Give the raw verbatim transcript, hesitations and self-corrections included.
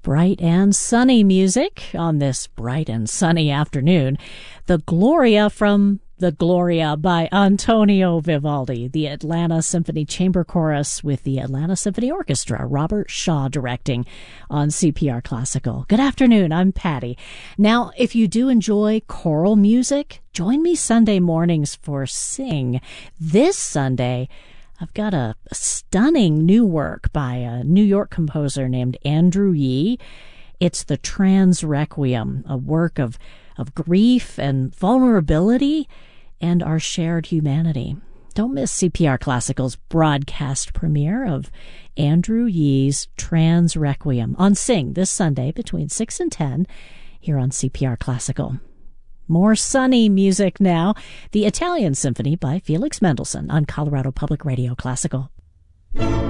Bright and sunny music on this bright and sunny afternoon. The Gloria from The Gloria by Antonio Vivaldi, the Atlanta Symphony Chamber Chorus with the Atlanta Symphony Orchestra, Robert Shaw directing on C P R Classical. Good afternoon, I'm Patty. Now, if you do enjoy choral music, join me Sunday mornings for Sing. This Sunday, I've got a, a stunning new work by a New York composer named Andrew Yee. It's the Trans Requiem, a work of, of grief and vulnerability and our shared humanity. Don't miss C P R Classical's broadcast premiere of Andrew Yee's Trans Requiem on Sing this Sunday between six and ten here on C P R Classical. More sunny music now. The Italian Symphony by Felix Mendelssohn on Colorado Public Radio Classical.